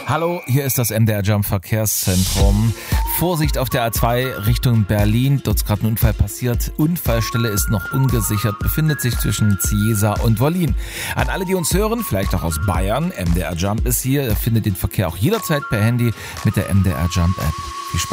Hallo, hier ist das MDR Jump Verkehrszentrum. Vorsicht auf der A2 Richtung Berlin. Dort ist gerade ein Unfall passiert. Unfallstelle ist noch ungesichert, befindet sich zwischen Ziesa und Wollin. An alle, die uns hören, vielleicht auch aus Bayern, MDR Jump ist hier. Ihr findet den Verkehr auch jederzeit per Handy mit der MDR Jump App. Viel Spaß.